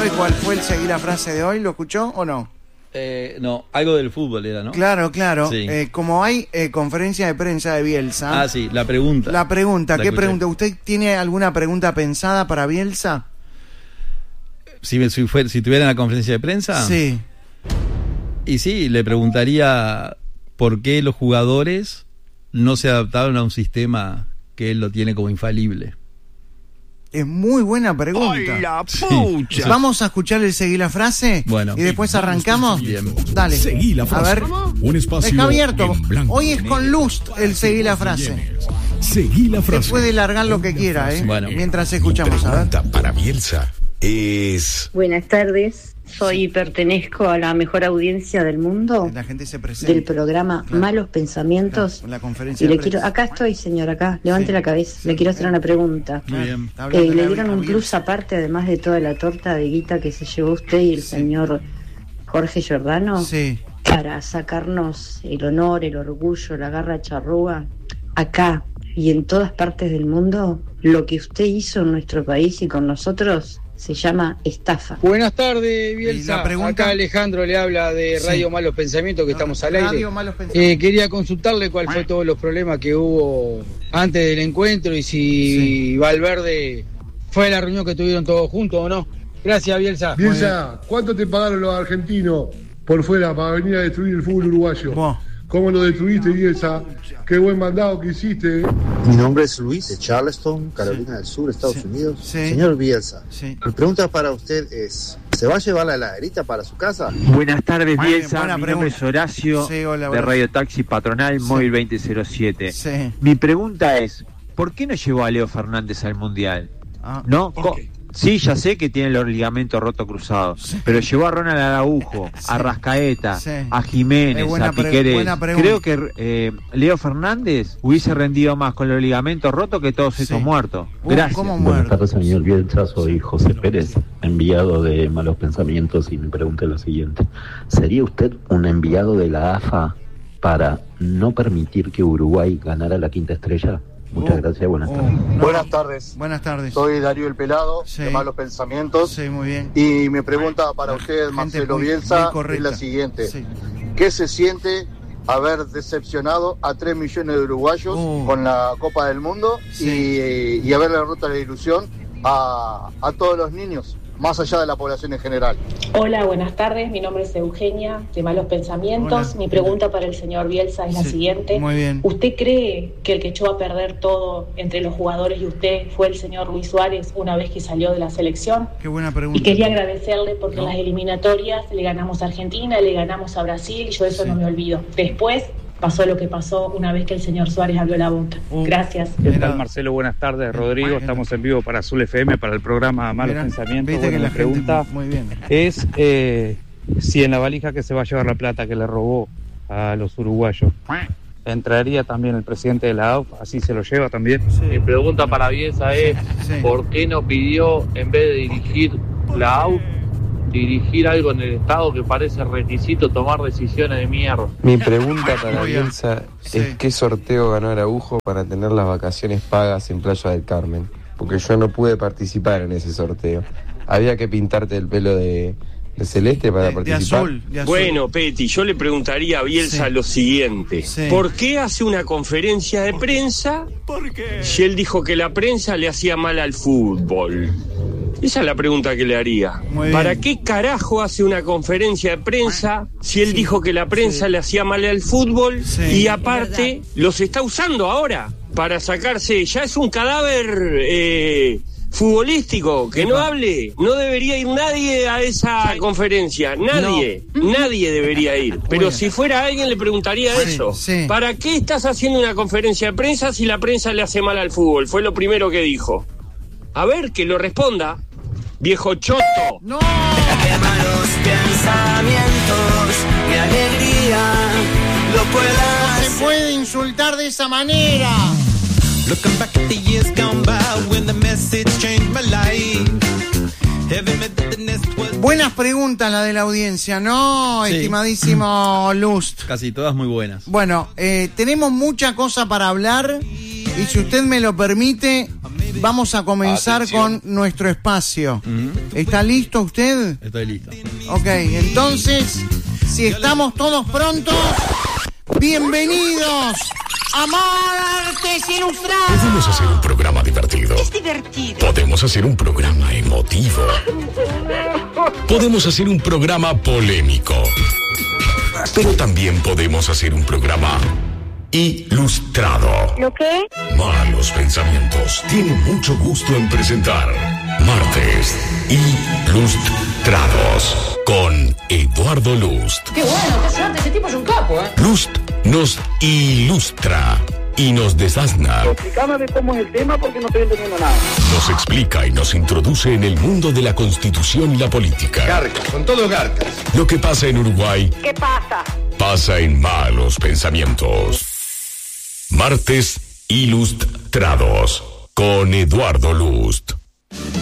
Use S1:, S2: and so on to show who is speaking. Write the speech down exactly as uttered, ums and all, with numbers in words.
S1: ¿Sabe cuál fue el seguir la frase de hoy? ¿Lo escuchó o no?
S2: Eh, no, algo del fútbol era, ¿no?
S1: Claro, claro.
S2: Sí.
S1: Eh, como hay eh, conferencia de prensa de Bielsa.
S2: Ah, sí, la pregunta.
S1: La pregunta,
S2: La
S1: ¿qué
S2: escuché.
S1: pregunta? ¿Usted tiene alguna pregunta pensada para Bielsa?
S2: Si, me- si, fuera- si tuviera una conferencia de prensa.
S1: Sí.
S2: Y sí, le preguntaría por qué los jugadores no se adaptaron a un sistema que él lo tiene como infalible.
S1: Es muy buena pregunta.
S3: ¡Ay, la
S2: Sí.
S3: pucha!
S1: Vamos a escuchar el seguir la frase.
S2: Bueno.
S1: Y después arrancamos.
S2: Bien.
S1: Dale.
S4: Seguí la frase.
S1: A ver.
S4: Un espacio
S1: Deja abierto.
S4: en blanco
S1: Hoy es
S4: y
S1: con
S4: negro
S1: Lust
S4: para
S1: el seguir la
S4: que
S1: frase.
S4: rellenes. Seguí la
S1: Se
S4: frase.
S1: puede largar lo que quiera, ¿eh?
S2: Bueno.
S1: Mientras escuchamos, a ver.
S4: Pregunta para Bielsa es...
S5: Buenas tardes, soy pertenezco a la mejor audiencia del mundo
S1: La gente se presenta.
S5: del programa
S1: Claro.
S5: Malos Pensamientos.
S1: Claro, la conferencia
S5: Y le
S1: de prensa.
S5: quiero, acá estoy, señor, acá, levante
S1: Sí.
S5: la cabeza, le quiero hacer una pregunta.
S2: Muy bien.
S1: Está hablando
S5: Eh,
S1: de
S5: le
S1: la-
S5: dieron un
S1: Bielsa.
S5: plus aparte, además de toda la torta de guita que se llevó usted y el
S1: Sí.
S5: señor Jorge Giordano,
S1: Sí.
S5: para sacarnos el honor, el orgullo, la garra charrúa, acá y en todas partes del mundo. Lo que usted hizo en nuestro país y con nosotros se llama estafa.
S6: Buenas tardes,
S1: ¿Y
S6: Bielsa.
S1: la pregunta?
S6: Acá Alejandro le habla de
S1: Sí.
S6: Radio Malos Pensamientos, que estamos al aire.
S1: Radio Malos Pensamientos.
S6: Eh, quería consultarle cuál fue todos los problemas que hubo antes del encuentro y si
S1: Sí.
S6: Valverde fue a la reunión que tuvieron todos juntos o no. Gracias, Bielsa.
S7: Bielsa, ¿cuánto te pagaron los argentinos por fuera para venir a destruir el fútbol uruguayo?
S1: Buah.
S7: ¿Cómo lo destruiste, Bielsa? Qué buen mandado que hiciste.
S8: Mi nombre es Luis de Charleston, Carolina del Sur, Estados
S1: Sí.
S8: Unidos.
S1: Sí.
S8: Señor Bielsa,
S1: Sí.
S8: mi pregunta para usted es, ¿se va a llevar la heladerita para su casa?
S9: Buenas tardes,
S1: Muy bien,
S9: Bielsa.
S1: buena
S9: Mi
S1: pregunta.
S9: nombre es Horacio,
S1: Sí, hola,
S9: de
S1: Horacio.
S9: Radio Taxi Patronal,
S1: Sí.
S9: móvil veinte cero siete.
S1: Sí.
S9: Mi pregunta es, ¿por qué no llevó a Leo Fernández al Mundial?
S1: Ah,
S9: ¿No? Co- Sí, ya sé que tiene los ligamentos rotos cruzados,
S1: Sí.
S9: pero llevó a Ronald Araujo,
S1: Sí.
S9: a Rascaeta,
S1: Sí.
S9: a Jiménez,
S1: Es buena
S9: a
S1: pre-
S9: Piquerés.
S1: buena pregunta.
S9: Creo que eh, Leo Fernández hubiese rendido más con los ligamentos rotos que todos
S1: Sí.
S9: estos muertos.
S1: Uh,
S9: Gracias.
S1: ¿cómo
S10: Buenas
S1: muerto?
S10: tardes, señor Bielsa. Soy José Pérez, enviado de Malos Pensamientos, y mi pregunta es la siguiente. ¿Sería usted un enviado de la A F A para no permitir que Uruguay ganara la quinta estrella? Muchas
S1: Uh,
S10: gracias, buenas
S1: uh,
S10: tardes.
S1: no.
S8: Buenas tardes,
S1: Buenas tardes.
S8: soy Darío el Pelado,
S1: Sí.
S8: de Malos Pensamientos.
S1: Sí, muy bien.
S8: Y mi pregunta para usted,
S1: Gente
S8: Marcelo
S1: muy-
S8: Bielsa,
S1: muy
S8: es
S1: correcta.
S8: la siguiente.
S1: Sí.
S8: ¿Qué se siente haber decepcionado a tres millones de uruguayos
S1: Uh.
S8: con la Copa del Mundo
S1: Sí.
S8: y, y haberle roto la ilusión a, a todos los niños, más allá de la población en general?
S11: Hola, buenas tardes. Mi nombre es Eugenia, de Malos Pensamientos.
S1: Hola.
S11: Mi pregunta para el señor Bielsa es la
S1: Sí,
S11: siguiente.
S1: muy bien.
S11: ¿Usted cree que el que echó a perder todo entre los jugadores y usted fue el señor Luis Suárez una vez que salió de la selección?
S1: Qué buena pregunta.
S11: Y quería agradecerle porque
S1: No.
S11: en las eliminatorias le ganamos a Argentina, le ganamos a Brasil, y yo eso
S1: Sí.
S11: no me olvido. Después pasó lo que pasó una vez que el señor Suárez abrió la boca.
S1: Uh.
S11: Gracias.
S6: ¿Qué
S1: Mira.
S6: tal, Marcelo? Buenas tardes, Rodrigo.
S1: Mira.
S6: Estamos en vivo para Azul F M, para el programa Malos
S1: Mirá,
S6: Pensamientos.
S1: viste
S6: Bueno,
S1: que la
S6: mi pregunta
S1: gente... Muy bien.
S6: es eh, si en la valija que se va a llevar la plata que le robó a los uruguayos entraría también el presidente de la A U F, así se lo lleva también.
S2: Mi pregunta para Bielsa es,
S1: Sí.
S2: ¿por qué no pidió, en vez de dirigir la A U F, dirigir algo en el Estado que parece requisito tomar decisiones de mierda?
S12: Mi pregunta para
S1: Muy bien.
S12: Bielsa
S1: Sí.
S12: es ¿qué sorteo ganó Araujo para tener las vacaciones pagas en Playa del Carmen? Porque yo no pude participar en ese sorteo. Había que pintarte el pelo de, de celeste para
S1: De, de
S12: participar.
S1: azul, de azul.
S3: Bueno, Peti, yo le preguntaría a Bielsa
S1: Sí.
S3: lo siguiente.
S1: Sí.
S3: ¿Por qué hace una conferencia de prensa si él dijo que la prensa le hacía mal al fútbol? Esa es la pregunta que le haría.
S1: Muy bien.
S3: ¿Para qué carajo hace una conferencia de prensa si él
S1: Sí.
S3: dijo que la prensa
S1: Sí.
S3: le hacía mal al fútbol
S1: Sí.
S3: y aparte los está usando ahora para sacarse? Ya es un cadáver eh, futbolístico, que no
S1: Epa.
S3: hable. No debería ir nadie a esa conferencia, nadie, nadie debería ir. Pero
S1: bien.
S3: si fuera alguien le preguntaría
S1: Sí,
S3: eso.
S1: sí.
S3: ¿Para qué estás haciendo una conferencia de prensa si la prensa le hace mal al fútbol? Fue lo primero que dijo. A ver, que lo responda, viejo choto.
S1: ¡No!
S13: Que malos pensamientos, mi alegría, lo
S1: No
S13: puedas.
S1: se puede insultar de esa manera.
S13: Looking back at the years gone by when the message changed my life. Heaven meant that the nest was.
S1: Buenas preguntas la de la audiencia, ¿no,
S2: Sí.
S1: estimadísimo Lust?
S2: Casi todas muy buenas.
S1: Bueno, eh, tenemos mucha cosa para hablar y si usted me lo permite, vamos a comenzar
S2: Atención.
S1: con nuestro espacio.
S2: Ujú.
S1: ¿Está listo usted?
S2: Estoy listo.
S1: Ok, entonces, si estamos todos prontos, bienvenidos a Martes Ilustrados.
S4: Podemos hacer un programa divertido.
S14: Es divertido.
S4: Podemos hacer un programa emotivo. Podemos hacer un programa polémico. Pero también podemos hacer un programa ilustrado.
S14: ¿Lo qué?
S4: Malos Pensamientos tiene mucho gusto en presentar Martes Ilustrados con Eduardo Lust.
S14: Qué bueno, qué suerte, ese tipo es un capo, ¿eh?
S4: Lust nos ilustra y nos desasna.
S15: Explícame cómo es el tema porque no estoy entendiendo nada.
S4: Nos explica y nos introduce en el mundo de la Constitución y la política.
S16: Garcas, con todo garcas.
S4: Lo que pasa en Uruguay
S14: ¿Qué pasa?
S4: pasa en Malos Pensamientos. Martes Ilustrados con Eduardo Lust.